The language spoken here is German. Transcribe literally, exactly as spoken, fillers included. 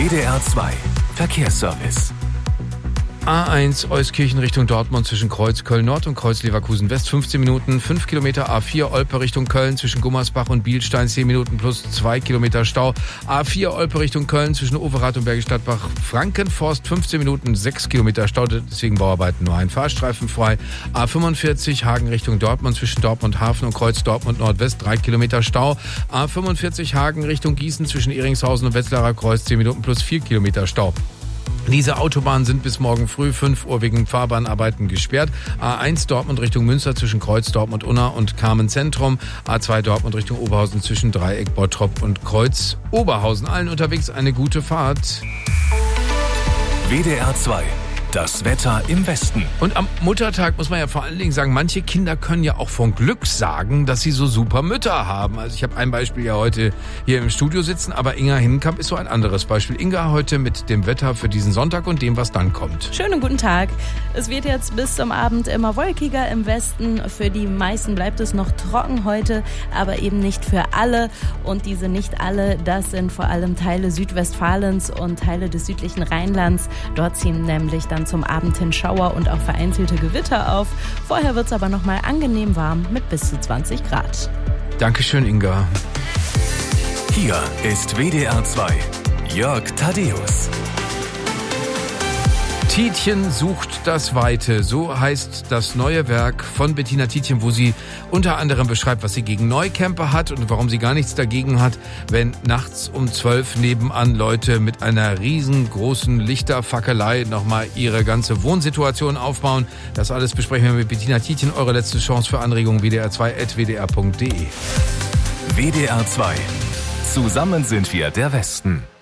W D R zwei Verkehrsservice. A eins Euskirchen Richtung Dortmund zwischen Kreuz Köln-Nord und Kreuz Leverkusen-West fünfzehn Minuten, fünf Kilometer. A vier Olpe Richtung Köln zwischen Gummersbach und Bielstein zehn Minuten plus zwei Kilometer Stau. A vier Olpe Richtung Köln zwischen Overath und Bergisch Gladbach Frankenforst fünfzehn Minuten, sechs Kilometer Stau, deswegen Bauarbeiten, nur ein Fahrstreifen frei. A fünfundvierzig Hagen Richtung Dortmund zwischen Dortmund Hafen und Kreuz Dortmund Nordwest drei Kilometer Stau. A fünfundvierzig Hagen Richtung Gießen zwischen Eringshausen und Wetzlarer Kreuz zehn Minuten plus vier Kilometer Stau. Diese Autobahnen sind bis morgen früh fünf Uhr wegen Fahrbahnarbeiten gesperrt. A eins Dortmund Richtung Münster zwischen Kreuz Dortmund Unna und Carmen Zentrum. A zwei Dortmund Richtung Oberhausen zwischen Dreieck Bottrop und Kreuz Oberhausen. Allen unterwegs eine gute Fahrt. W D R zwei. Das Wetter im Westen. Und am Muttertag muss man ja vor allen Dingen sagen, manche Kinder können ja auch von Glück sagen, dass sie so super Mütter haben. Also ich habe ein Beispiel ja heute hier im Studio sitzen, aber Inga Hinnenkamp ist so ein anderes Beispiel. Inga heute mit dem Wetter für diesen Sonntag und dem, was dann kommt. Schönen guten Tag. Es wird jetzt bis zum Abend immer wolkiger im Westen. Für die meisten bleibt es noch trocken heute, aber eben nicht für alle. Und diese nicht alle, das sind vor allem Teile Südwestfalens und Teile des südlichen Rheinlands. Dort ziehen nämlich dann zum Abend hin Schauer und auch vereinzelte Gewitter auf. Vorher wird es aber noch mal angenehm warm mit bis zu zwanzig Grad. Dankeschön, Inga. Hier ist W D R zwei. Jörg Thaddeus. Tietjen sucht das Weite, so heißt das neue Werk von Bettina Tietjen, wo sie unter anderem beschreibt, was sie gegen Neucamper hat und warum sie gar nichts dagegen hat, wenn nachts um zwölf nebenan Leute mit einer riesengroßen Lichterfackelei nochmal ihre ganze Wohnsituation aufbauen. Das alles besprechen wir mit Bettina Tietjen. Eure letzte Chance für Anregungen w d r zwei at w d r punkt d e. W D R zwei. Zusammen sind wir der Westen.